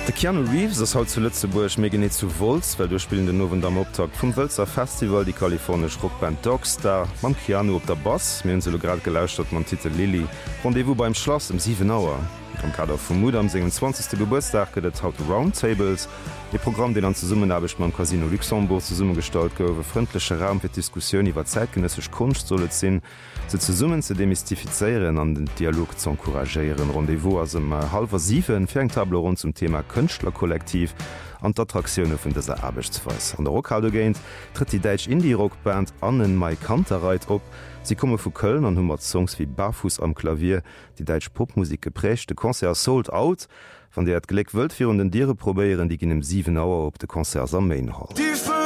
De Keanu Reeves ass haut zu Lützeburg mé net zu Volz, well du spielen den nowen am Optakt vum Wëlzer Festival die kalifornisch Rockband Dogstar, man Keanu op der Bass, mir se grad gelauscht dat man Titel Lily, Rendezvous beim Schloss um 7 Auer. Am Kader vum Mut am 20. Geburtstag gët haut Roundtables, de Programm den an ze Summen habech man Casino Luxemburg ze Summe stalt gowe frontndlesche Raum fir Diskussion iwwer zeitgenösseg Kunst sollet sinn, se ze Summen ze demystifizeieren an den Dialog zu encouragéieren. Rendezvous as em 6:30 Ferngtable rund zum Thema Kënchtlerkollektiv an d'Attraktionune vun deser Abbechtsweis. An der Rockhalde géint tritt die Deitsch Indie-Rockband Annen Mai Kanterreit op. Sie komme vu Köln an hummer Songs wie Barfuß am Klavier, die Deitsch Popmusik geprecht, de Konzert sold out, van der et Gleck wëlt vir den Diere probéieren, die ginn em 7 Auer op de Konzert am Mainhall.